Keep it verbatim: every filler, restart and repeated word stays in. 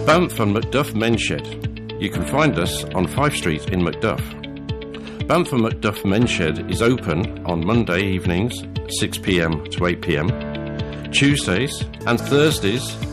Banff and Macduff Men's Shed. You can find us on Fife Street in Macduff. Banff and Macduff Men's Shed is open on Monday evenings, six p m to eight p m, Tuesdays and Thursdays